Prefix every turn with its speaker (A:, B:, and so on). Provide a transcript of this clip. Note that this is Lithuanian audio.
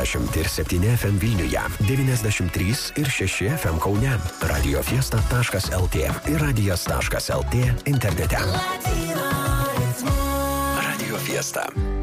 A: 90,7 FM Vilniuje, 93 ir 6 FM Kaune, radiofiesta.lt ir radijas.lt internete. Radio Fiesta.